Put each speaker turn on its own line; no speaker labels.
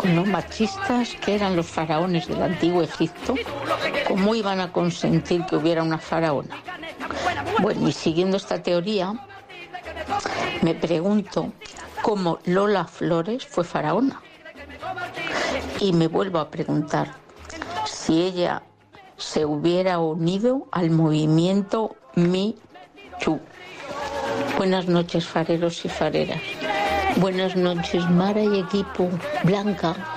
con lo machistas que eran los faraones del antiguo Egipto, ¿cómo iban a consentir que hubiera una faraona? Bueno, y siguiendo esta teoría, me pregunto cómo Lola Flores fue faraona. Y me vuelvo a preguntar si ella se hubiera unido al movimiento Me Too. Buenas noches, fareros y fareras. Buenas noches, Mara y equipo. Blanca,